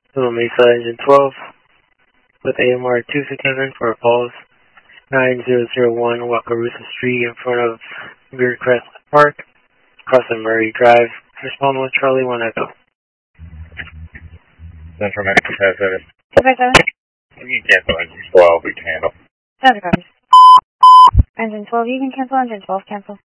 Little Mesa Engine 12 with AMR 267 for a pause 9001 Wakarusa Street in front of Beardcrest Park, crossing Murray Drive. Respond with Charlie 1 Echo. Central Medical 57. 257? You can cancel engine 12, we can handle. Sounds good. Engine 12, you can cancel. Engine 12, cancel.